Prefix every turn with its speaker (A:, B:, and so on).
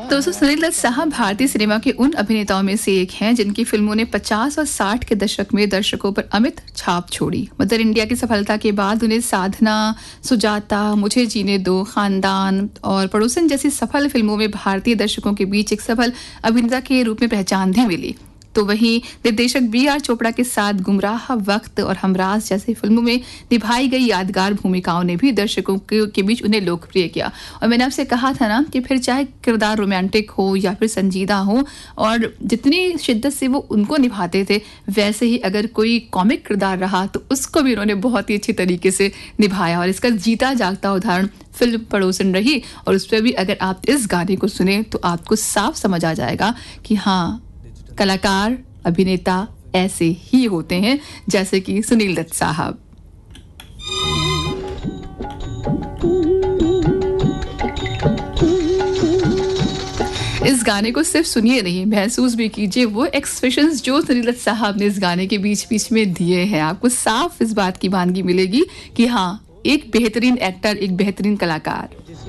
A: दोस्तों, सुनील दत्त साहब भारतीय सिनेमा के उन अभिनेताओं में से एक हैं जिनकी फिल्मों ने 50 और 60 के दशक में दर्शकों पर अमिट छाप छोड़ी। मदर इंडिया की सफलता के बाद उन्हें साधना, सुजाता, मुझे जीने दो, खानदान और पड़ोसन जैसी सफल फिल्मों में भारतीय दर्शकों के बीच एक सफल अभिनेता के रूप में पहचान भी मिली। तो वहीं निर्देशक B.R. चोपड़ा के साथ गुमराह, वक्त और हमराज जैसी फिल्मों में निभाई गई यादगार भूमिकाओं ने भी दर्शकों के बीच उन्हें लोकप्रिय किया। और मैंने आपसे कहा था ना कि फिर चाहे किरदार रोमांटिक हो या फिर संजीदा हो, और जितनी शिद्दत से वो उनको निभाते थे, वैसे ही अगर कोई कॉमिक किरदार रहा तो उसको भी उन्होंने बहुत ही अच्छी तरीके से निभाया। और इसका जीता जागता उदाहरण फिल्म पड़ोसन रही। और उस पर भी अगर आप इस गाने को सुने तो आपको साफ समझ आ जाएगा कि हाँ, कलाकार, अभिनेता ऐसे ही होते हैं जैसे कि सुनील दत्त साहब। इस गाने को सिर्फ सुनिए नहीं, महसूस भी कीजिए वो एक्सप्रेशंस जो सुनील दत्त साहब ने इस गाने के बीच बीच में दिए हैं। आपको साफ इस बात की वानगी मिलेगी कि हाँ, एक बेहतरीन एक्टर, एक बेहतरीन कलाकार।